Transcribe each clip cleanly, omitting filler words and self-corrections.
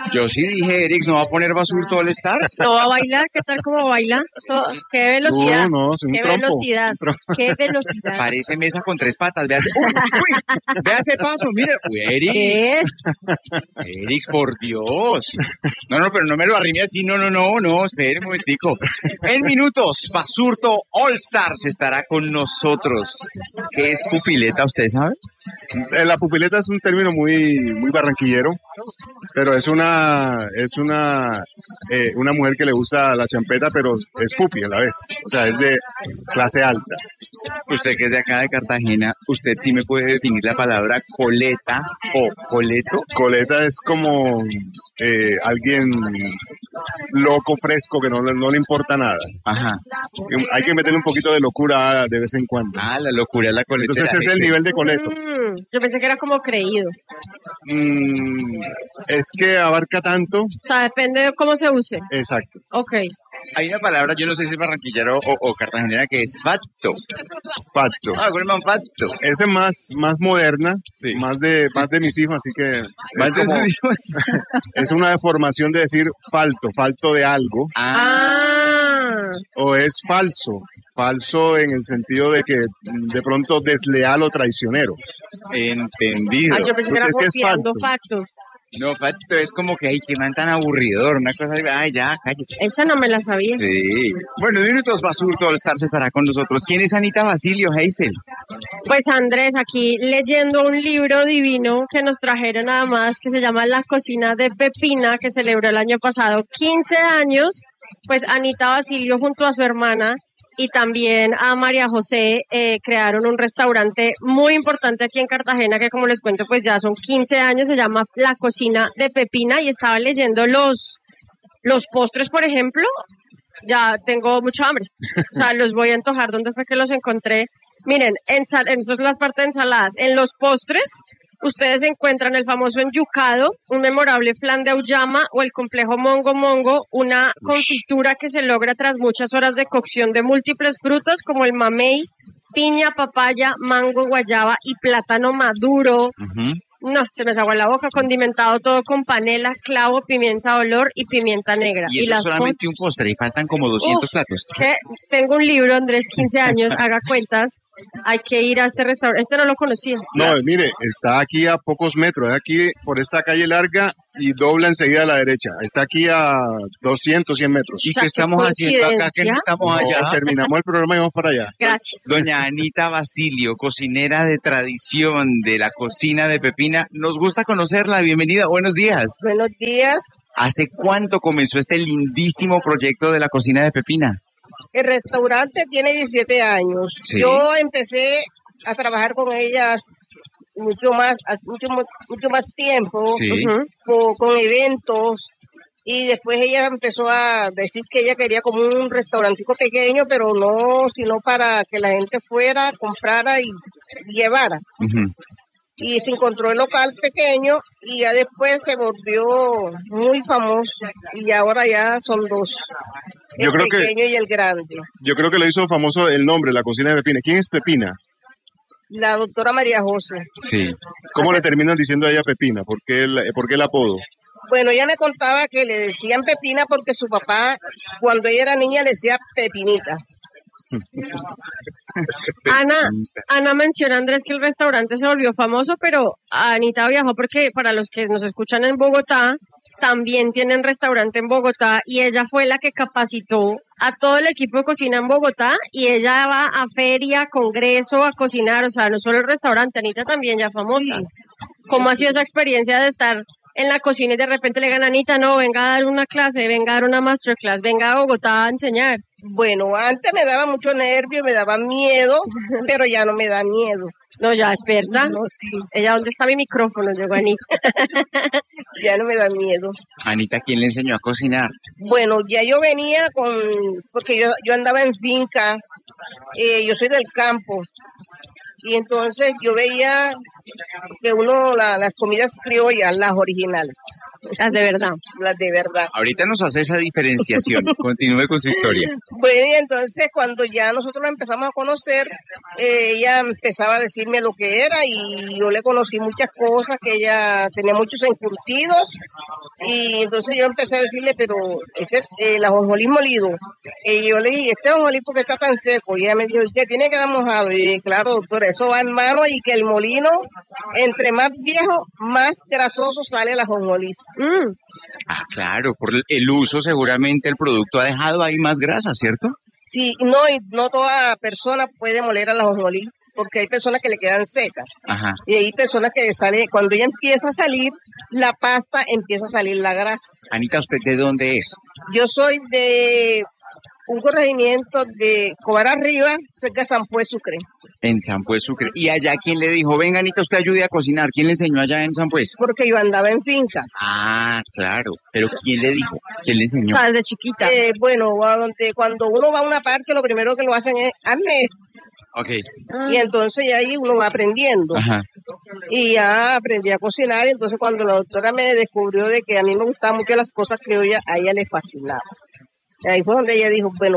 Yo sí dije, Eric, ¿no va a poner Basurto All Stars? ¿No va a bailar? ¿Qué tal como baila? ¡Qué velocidad! No, es un ¡Qué trompo. velocidad! Un trompo. ¡Qué velocidad! Parece mesa con 3 patas. Vea, vea ese paso, mire. Uy, Eric. ¿Qué? Eric, por Dios. No, pero no me lo arrime así. No. Espere un momentico. En minutos, Basurto All Stars estará con nosotros. ¿Qué es pupileta, usted sabe? La pupileta es un término muy barranquillero, pero es una mujer que le gusta la champeta, pero es pupi a la vez, o sea, es de clase alta. Usted que es de acá de Cartagena, ¿usted sí me puede definir la palabra coleta o coleto? Coleta es como alguien loco, fresco, que no le importa nada. Ajá. Hay que meterle un poquito de locura de vez en cuando. Ah, la locura es la coleta. Entonces ese es el nivel de coleto. Yo pensé que era como creído. Es que abarca tanto. O sea, depende de cómo se use. Exacto. Ok. Hay una palabra, yo no sé si es barranquillero o cartagenera, que es facto. Facto. Ah, Goldman facto. Esa es más moderna, Sí. más de mis hijos, así que Más de sus hijos. es una deformación de decir falto de algo, o es falso en el sentido de que de pronto desleal o traicionero. Entendido. Yo pensé que era Usted sí es copiando facto. factos. No, facto es como que, ay, qué man tan aburridor, una cosa, ay, ya, cállese. Esa no me la sabía. Sí. Bueno, en minutos Basurto All Stars estará con nosotros. ¿Quién es Anita Basilio, Hazel? Pues Andrés, aquí leyendo un libro divino que nos trajeron nada más, que se llama La cocina de Pepina, que celebró el año pasado 15 años. Pues Anita Basilio junto a su hermana y también a María José crearon un restaurante muy importante aquí en Cartagena que, como les cuento, pues ya son 15 años, se llama La Cocina de Pepina, y estaba leyendo los postres, por ejemplo. Ya tengo mucho hambre. O sea, los voy a antojar. ¿Dónde fue que los encontré? Miren, esto es la parte de ensaladas. En los postres, ustedes encuentran el famoso enyucado, un memorable flan de auyama o el complejo mongo mongo, una confitura que se logra tras muchas horas de cocción de múltiples frutas como el mamey, piña, papaya, mango, guayaba y plátano maduro. No, se me desagua la boca, condimentado todo con panela, clavo, pimienta de olor y pimienta negra. Y eso es solamente un postre y faltan como 200 platos. Que tengo un libro, Andrés, 15 años, haga cuentas, hay que ir a este restaurante. Este no lo conocía. No, mire, está aquí a pocos metros, es aquí por esta calle larga y dobla enseguida a la derecha. Está aquí a 200, 100 metros. ¿Y O sea, qué estamos haciendo acá? ¿Qué no estamos allá? Terminamos el programa y vamos para allá. Gracias. Doña Anita Basilio, cocinera de tradición de la cocina de Pepina. Nos gusta conocerla. Bienvenida. Buenos días. Buenos días. ¿Hace cuánto comenzó este lindísimo proyecto de la cocina de Pepina? El restaurante tiene 17 años. Sí. Yo empecé a trabajar con ellas mucho más tiempo, Sí. con eventos. Y después ella empezó a decir que ella quería como un restaurantico pequeño, pero no, sino para que la gente fuera, comprara y llevara. Y se encontró el local pequeño y ya después se volvió muy famoso y ahora ya son dos, el pequeño y el grande. Yo creo que le hizo famoso el nombre, la cocina de Pepina. ¿Quién es Pepina? La doctora María José. Sí. ¿Cómo le terminan diciendo a ella Pepina? ¿Por qué el apodo? Bueno, ella me contaba que le decían Pepina porque su papá, cuando ella era niña, le decía Pepinita. Ana menciona, Andrés, que el restaurante se volvió famoso, pero Anita viajó porque, para los que nos escuchan en Bogotá, también tienen restaurante en Bogotá, y ella fue la que capacitó a todo el equipo de cocina en Bogotá, y ella va a feria, congreso, a cocinar, o sea, no solo el restaurante, Anita también ya famosa. ¿Cómo ha sido esa experiencia de estar en la cocina y de repente le digan, Anita, no, venga a dar una clase, venga a dar una masterclass, venga a Bogotá a enseñar? Bueno, antes me daba mucho nervio, me daba miedo, pero ya no me da miedo. No, ya, experta. No, sí. Ella, ¿dónde está mi micrófono? Llegó Anita. Ya no me da miedo. Anita, ¿quién le enseñó a cocinar? Bueno, ya yo venía porque yo andaba en finca, yo soy del campo, y entonces yo veía que las comidas criollas, las originales, Las de verdad. las de verdad. Ahorita nos hace esa diferenciación. Continúe con su historia. Bueno, y entonces cuando ya nosotros la empezamos a conocer, ella empezaba a decirme lo que era y yo le conocí muchas cosas, que ella tenía muchos encurtidos y entonces yo empecé a decirle, pero este es el ajonjolí molido. Y yo le dije, este ajonjolí porque está tan seco. Y ella me dijo, que tiene que dar mojado. Y yo dije, claro, doctora, eso va en mano y que el molino, entre más viejo, más grasoso sale el ajonjolí. Ah, claro, por el uso seguramente el producto ha dejado ahí más grasa, ¿cierto? Sí, no, y no toda persona puede moler al ajonjolí, porque hay personas que le quedan secas. Ajá. Y hay personas que sale, cuando ella empieza a salir, la pasta empieza a salir la grasa. Anita, ¿usted de dónde es? Yo soy de un corregimiento de Cobar Arriba, cerca de San Pues Sucre, En San Pues Sucre. ¿Y allá quién le dijo, venga Anita, usted ayude a cocinar? ¿Quién le enseñó allá en San Pues? porque yo andaba en finca. Ah, claro. ¿Pero quién le dijo? ¿Quién le O enseñó? sea, desde chiquita. Bueno, cuando uno va a una parte, lo primero que lo hacen es, hazme esto. Ok. Y entonces ahí uno va aprendiendo. Ajá. Y ya aprendí a cocinar. Entonces cuando la doctora me descubrió de que a mí me gustaban mucho las cosas criollas, a ella le fascinaba. Y ahí fue donde ella dijo, bueno,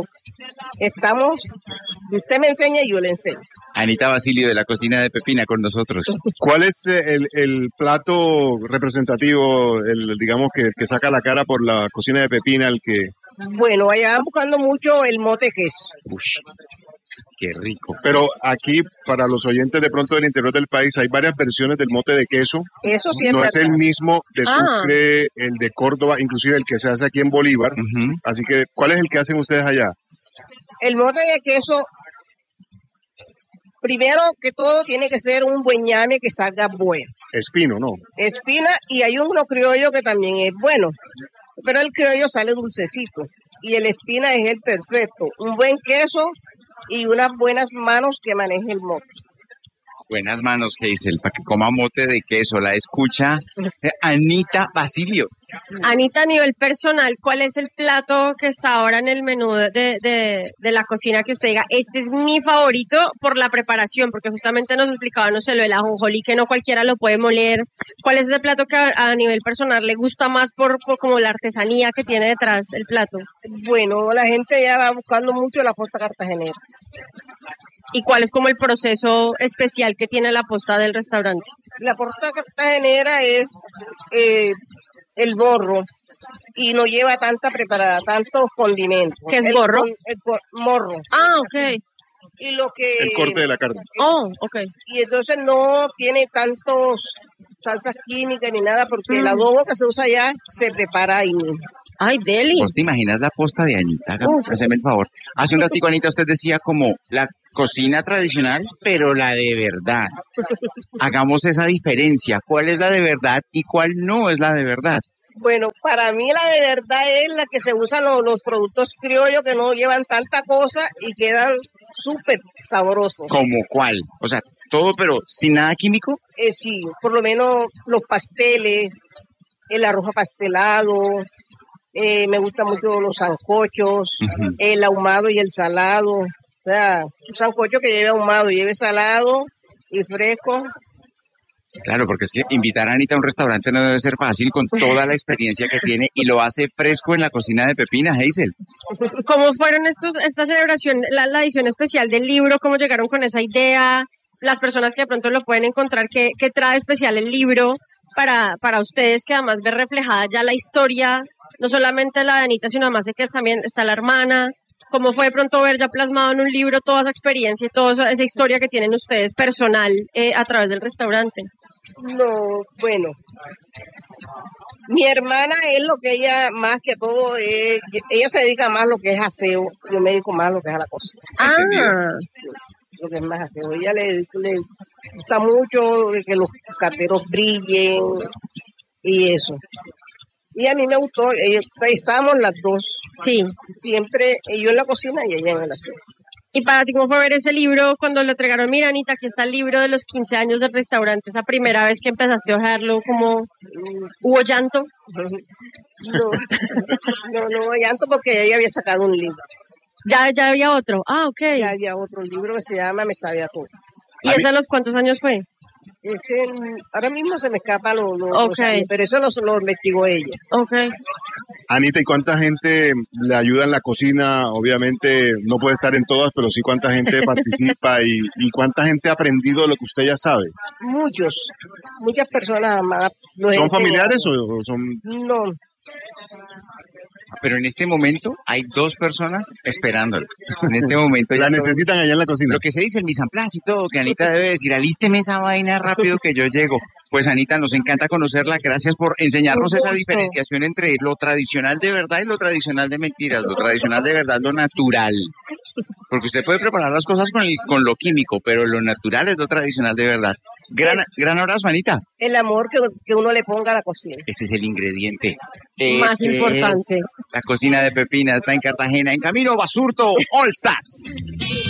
usted me enseña y yo le enseño. Anita Basilio de la cocina de Pepina con nosotros. ¿Cuál es el plato representativo, digamos que el que saca la cara por la cocina de Pepina, el que... Bueno, allá van buscando mucho el mote queso. Ush, qué rico. Pero aquí, para los oyentes de pronto del interior del país, hay varias versiones del mote de queso. Eso sí es No es verdad. el mismo de Sucre, el de Córdoba, inclusive el que se hace aquí en Bolívar. Ujú. Así que, ¿cuál es el que hacen ustedes allá? El mote de queso, primero que todo, tiene que ser un buen ñame que salga bueno. Espino, ¿no? Espina, y hay uno criollo que también es bueno. Pero el criollo sale dulcecito y el espina es el perfecto. Un buen queso y unas buenas manos que maneje el mote. Buenas manos, Hazel, para que coma mote de queso. La escucha Anita Basilio. Anita, a nivel personal, ¿cuál es el plato que está ahora en el menú de la cocina que usted diga, este es mi favorito por la preparación? Porque justamente nos explicaba, no sé, lo del ajonjolí, que no cualquiera lo puede moler. ¿Cuál es ese plato que a nivel personal le gusta más por como la artesanía que tiene detrás el plato? Bueno, la gente ya va buscando mucho la posta cartagenera. ¿Y cuál es como el proceso especial que tiene la posta del restaurante? La posta cartagenera es el borro y no lleva tanta preparada, tantos condimentos. ¿Qué es borro? Morro. Ah, ok. Y lo que El corte de la carne. Oh, ok. y entonces no tiene tantos salsas químicas ni nada porque el adobo que se usa allá se prepara ahí mismo. Ay, deli. ¿Vos te imaginas la posta de Anita? Haceme el favor. Hace un ratico, Anita, usted decía como la cocina tradicional, pero la de verdad. Hagamos esa diferencia. ¿Cuál es la de verdad y cuál no es la de verdad? Bueno, para mí la de verdad es la que se usan los productos criollos que no llevan tanta cosa y quedan súper sabrosos. ¿Como cuál? O sea, todo, pero sin nada químico. Sí, por lo menos los pasteles, el arroz pastelado, me gustan mucho los sancochos, el ahumado y el salado. O sea, un sancocho que lleve ahumado, lleve salado y fresco. Claro, porque es que invitar a Anita a un restaurante no debe ser fácil con toda la experiencia que tiene y lo hace fresco en la cocina de Pepina, Hazel. ¿Cómo fueron esta celebración, la edición especial del libro? ¿Cómo llegaron con esa idea? Las personas que de pronto lo pueden encontrar, ¿qué trae especial el libro para ustedes, que además ve reflejada ya la historia, no solamente la de Anita, sino además de que también está la hermana? ¿Cómo fue de pronto ver ya plasmado en un libro toda esa experiencia y toda esa historia que tienen ustedes personal a través del restaurante? No, bueno, mi hermana es lo que ella más que todo, ella se dedica más a lo que es aseo, yo me dedico más a lo que es a la cocina. Ah, Lo que es más aseo. Ella le gusta mucho que los carteros brillen y eso. Y a mí me gustó, estábamos las dos, sí. siempre yo en la cocina y ella en el aseo. ¿Y para ti cómo fue ver ese libro cuando lo entregaron? Mira, Anita, aquí está el libro de los 15 años del restaurante, esa primera vez que empezaste a ojearlo, como hubo llanto. No llanto porque ella había sacado un libro. Ya había otro. Ah, ok. Ya había otro libro que se llama Me sabe a todo. ¿Y ese a los cuántos años fue? Ahora mismo se me escapa los Okay. años, pero eso lo investigó ella. Okay. Anita, ¿y cuánta gente le ayuda en la cocina? Obviamente no puede estar en todas, pero sí cuánta gente participa y cuánta gente ha aprendido lo que usted ya sabe. Muchas personas más. ¿Son familiares o son...? No, Pero en este momento hay 2 personas esperándolo. En este momento La ya necesitan allá en la cocina. lo que se dice el mise en place y todo, que Anita debe decir, alísteme esa vaina rápido que yo llego. Pues Anita, nos encanta conocerla. Gracias por enseñarnos Un esa gusto. diferenciación entre lo tradicional de verdad y lo tradicional de mentiras. Lo tradicional de verdad, lo natural. Porque usted puede preparar las cosas con lo químico, pero lo natural es lo tradicional de verdad. Gran abrazo, Anita. el amor que uno le ponga a la cocina. Ese es el ingrediente. Más Ese importante. es la cocina de Pepina está en Cartagena, en camino Basurto All Stars.